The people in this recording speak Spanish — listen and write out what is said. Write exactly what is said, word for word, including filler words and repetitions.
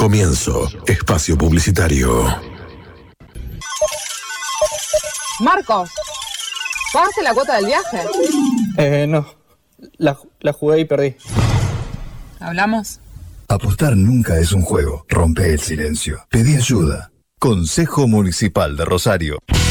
Comienzo. Espacio publicitario. Marcos, ¿pagaste la cuota del viaje? Eh, no. La, la jugué y perdí. ¿Hablamos? Apostar nunca es un juego. Rompe el silencio. Pedí ayuda. Consejo Municipal de Rosario.